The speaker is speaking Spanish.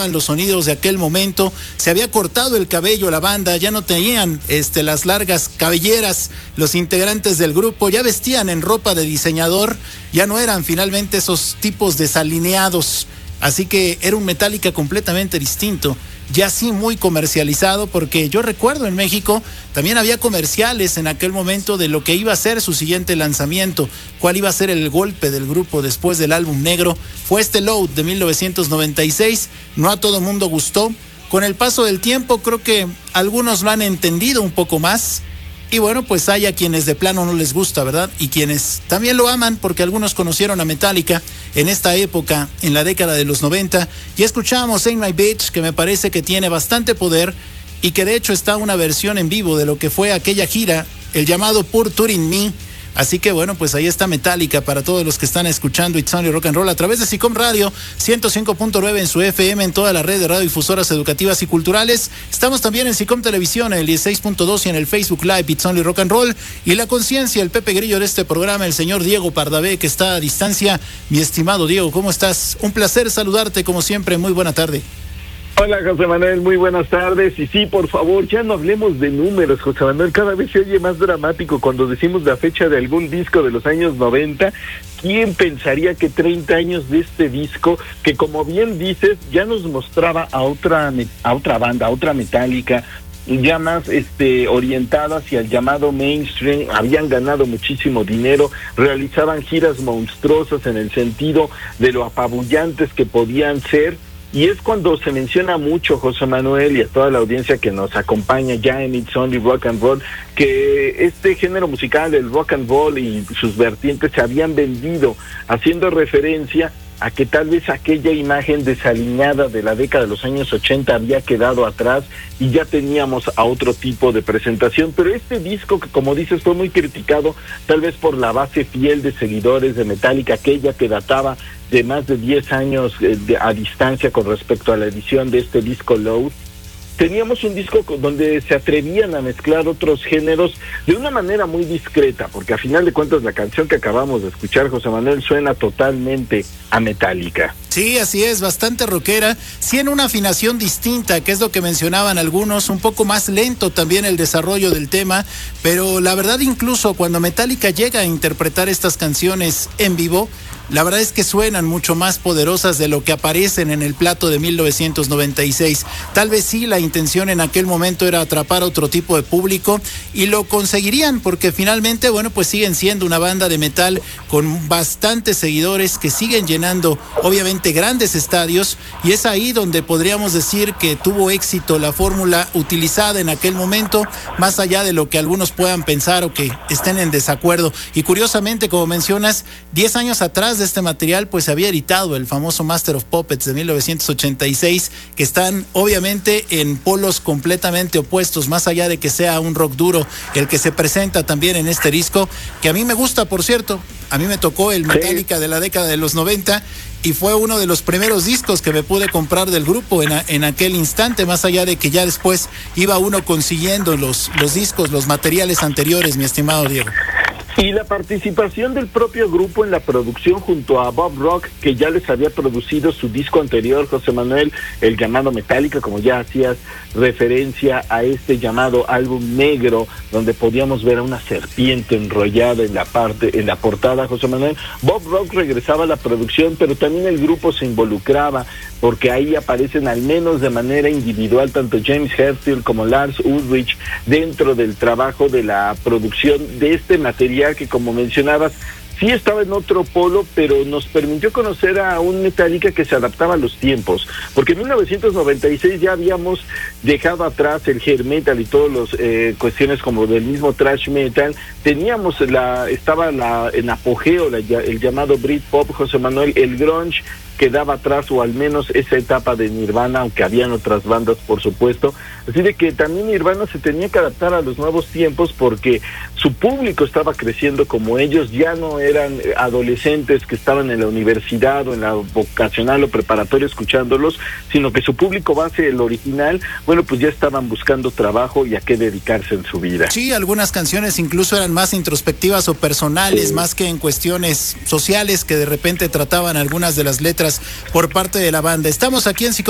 los sonidos de aquel momento. Se había cortado el cabello la banda, ya no tenían las largas cabelleras los integrantes del grupo, ya vestían en ropa de diseñador, ya no eran finalmente esos tipos desalineados, así que era un Metallica completamente distinto, ya sí muy comercializado, porque yo recuerdo en México también había comerciales en aquel momento de lo que iba a ser su siguiente lanzamiento, cuál iba a ser el golpe del grupo después del álbum negro. Fue Load de 1996, no a todo mundo gustó. Con el paso del tiempo creo que algunos lo han entendido un poco más, y bueno, pues hay a quienes de plano no les gusta, ¿verdad? Y quienes también lo aman, porque algunos conocieron a Metallica en esta época, en la década de los 90. Y escuchábamos Ain't My Bitch, que me parece que tiene bastante poder y que de hecho está una versión en vivo de lo que fue aquella gira, el llamado Poor Touring Me. Así que bueno, pues ahí está Metallica para todos los que están escuchando It's Only Rock and Roll a través de SICOM Radio 105.9 en su FM, en toda la red de radiodifusoras educativas y culturales. Estamos también en SICOM Televisión, en el 16.2 y en el Facebook Live It's Only Rock and Roll. Y la conciencia, el Pepe Grillo de este programa, el señor Diego Pardavé, que está a distancia. Mi estimado Diego, ¿cómo estás? Un placer saludarte como siempre, muy buena tarde. Hola, José Manuel, muy buenas tardes. Y sí, por favor, ya no hablemos de números, José Manuel. Cada vez se oye más dramático cuando decimos la fecha de algún disco de los años 90. ¿Quién pensaría que 30 años de este disco, que como bien dices, ya nos mostraba a otra banda, a otra Metallica, ya más orientada hacia el llamado mainstream, habían ganado muchísimo dinero, realizaban giras monstruosas en el sentido de lo apabullantes que podían ser? Y es cuando se menciona mucho, José Manuel, y a toda la audiencia que nos acompaña ya en It's Only Rock and Roll, que este género musical, el rock and roll y sus vertientes, se habían vendido, haciendo referencia a que tal vez aquella imagen desalineada de la década de los años 80 había quedado atrás y ya teníamos a otro tipo de presentación. Pero este disco, que como dices fue muy criticado, tal vez por la base fiel de seguidores de Metallica, aquella que databa de más de 10 años a distancia con respecto a la edición de este disco Load, teníamos un disco donde se atrevían a mezclar otros géneros de una manera muy discreta, porque a final de cuentas la canción que acabamos de escuchar, José Manuel, suena totalmente a Metallica. Sí, así es, bastante rockera, sí, en una afinación distinta, que es lo que mencionaban algunos, un poco más lento también el desarrollo del tema, pero la verdad incluso cuando Metallica llega a interpretar estas canciones en vivo, la verdad es que suenan mucho más poderosas de lo que aparecen en el plato de 1996. Tal vez sí, la intención en aquel momento era atrapar a otro tipo de público y lo conseguirían porque finalmente, bueno, pues siguen siendo una banda de metal con bastantes seguidores que siguen llenando, obviamente, grandes estadios, y es ahí donde podríamos decir que tuvo éxito la fórmula utilizada en aquel momento, más allá de lo que algunos puedan pensar o que estén en desacuerdo. Y curiosamente, como mencionas, 10 años atrás de este material, pues se había editado el famoso Master of Puppets de 1986, que están obviamente en polos completamente opuestos, más allá de que sea un rock duro el que se presenta también en este disco, que a mí me gusta, por cierto. A mí me tocó el Metallica de la década de los 90 y fue uno de los primeros discos que me pude comprar del grupo en aquel instante, más allá de que ya después iba uno consiguiendo los discos, los materiales anteriores, mi estimado Diego. Y la participación del propio grupo en la producción junto a Bob Rock, que ya les había producido su disco anterior, José Manuel, el llamado Metallica, como ya hacías referencia a este llamado álbum negro, donde podíamos ver a una serpiente enrollada en la portada, José Manuel. Bob Rock regresaba a la producción, pero también el grupo se involucraba, porque ahí aparecen al menos de manera individual tanto James Hetfield como Lars Ulrich dentro del trabajo de la producción de este material que, como mencionabas, sí estaba en otro polo, pero nos permitió conocer a un Metallica que se adaptaba a los tiempos, porque en 1996 ya habíamos dejado atrás el hair metal y todas las cuestiones como del mismo thrash metal. Teníamos en apogeo el llamado Britpop, José Manuel, el grunge quedaba atrás, o al menos esa etapa de Nirvana, aunque habían otras bandas, por supuesto. Así de que también Nirvana se tenía que adaptar a los nuevos tiempos porque su público estaba creciendo, como ellos ya no eran adolescentes que estaban en la universidad o en la vocacional o preparatoria escuchándolos, sino que su público base, el original, bueno, pues ya estaban buscando trabajo y a qué dedicarse en su vida. Sí, algunas canciones incluso eran más introspectivas o personales, sí, más que en cuestiones sociales que de repente trataban algunas de las letras por parte de la banda. Estamos aquí en